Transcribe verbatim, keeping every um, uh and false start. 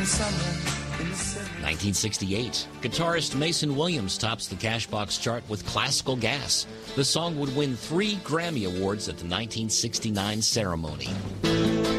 nineteen sixty-eight, guitarist Mason Williams tops the Cashbox chart with Classical Gas. The song would win three Grammy Awards at the nineteen sixty-nine ceremony.